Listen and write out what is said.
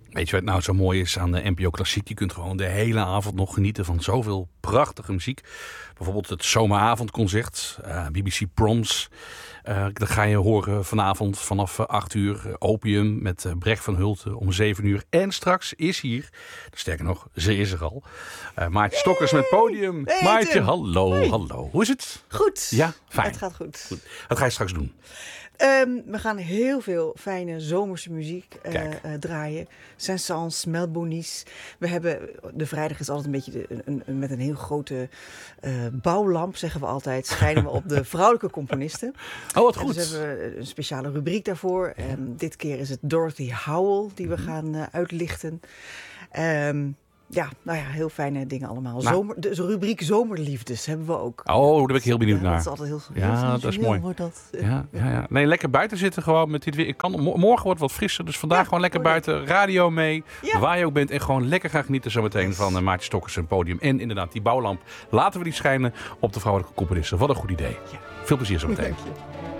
Weet je wat nou zo mooi is aan de NPO Klassiek? Je kunt gewoon de hele avond nog genieten van zoveel prachtige muziek. Bijvoorbeeld het zomeravondconcert, BBC Proms. Dat ga je horen vanavond vanaf 8 uur. Opium met Brecht van Hulten om 7 uur. En straks is hier, sterker nog, ze is er al. Maartje Stokkers met Podium. Hey, Maartje, Tim. hallo, Hoi. hallo. Hoe is het? Goed. Ja, fijn. Het gaat goed. Wat ga je straks doen? We gaan heel veel fijne zomerse muziek draaien. Saint-Saëns, Melbonies. We hebben, de vrijdag is altijd een beetje met een heel grote bouwlamp, zeggen we altijd, schijnen we op de vrouwelijke componisten. Oh, wat En goed. dus hebben we een speciale rubriek daarvoor. Dit keer is het Dorothy Howell die we gaan uitlichten. Heel fijne dingen allemaal. Nou. De rubriek Zomerliefdes hebben we ook. Oh, daar ben ik heel benieuwd Ja, naar. dat is altijd heel Ja, dat is mooi. Wordt dat. Ja. Nee, lekker buiten zitten gewoon met dit weer. Morgen wordt het wat frisser, dus vandaag gewoon lekker buiten. Radio mee, waar je ook bent. En gewoon lekker gaan genieten zometeen van Maartje Stokkers en Podium. En inderdaad, die bouwlamp. Laten we die schijnen op de vrouwelijke componisten. Wat een goed idee. Ja. Veel plezier zometeen. Dank je.